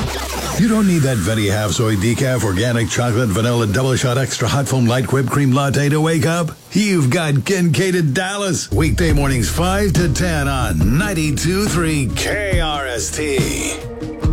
You don't need that venti half soy decaf organic chocolate vanilla double shot extra hot foam light whipped cream latte to wake up. You've got Kincaid Dallas. Weekday mornings 5 to 10 on 92.3 KRST.